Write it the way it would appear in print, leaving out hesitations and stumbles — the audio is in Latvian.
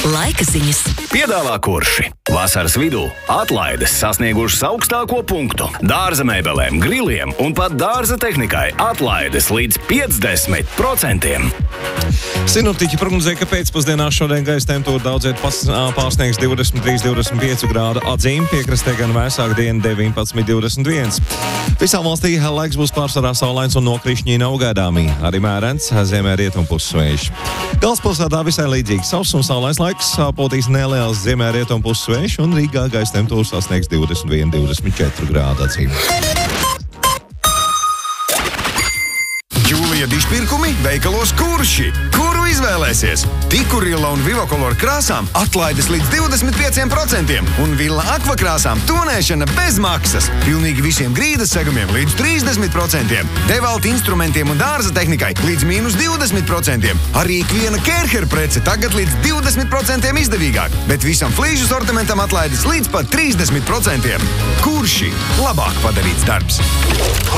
Laika ziņas. Piedāvā Kurši. Vasaras vidū atlaides sasniegušas augstāko punktu. Dārza mēbelēm, griliem un pat dārza tehnikai atlaides līdz 50%. Sinoptiķi prognozē, ka pēcpusdienā šodien gaisa temperatūra daudzviet pārsniegs 23-25 grādu atzīme, piekrastē gan vēsāka diena 19-21. Visā valstī laiks būs pārsvarā saulains un nokrišņi nav gaidāmi. Arī mērens zemē rietumpussvējš. Galvaspilsētā visai līdzīgi sauss un saulains laiks, potīs neliels zemē rietumpussvējš un Rīgā gaisa temperatūra sasniegs 21-24 grādu atzīme. Jūlija dišpirkumi veikalos Kurši. Kuru izvēlēsies? Tikurila un Vivakolor krāsām atlaides līdz 25% un Villa Aqua krāsām tonēšana bez maksas. Pilnīgi visiem grīdas segumiem līdz 30%. Devalta instrumentiem un dārza tehnikai līdz -20%. Arī ikviena Kerher prece tagad līdz 20% izdevīgāk, bet visam flīžu sortimentam atlaides līdz pat 30%. Kurši? Labāk padarīts darbs.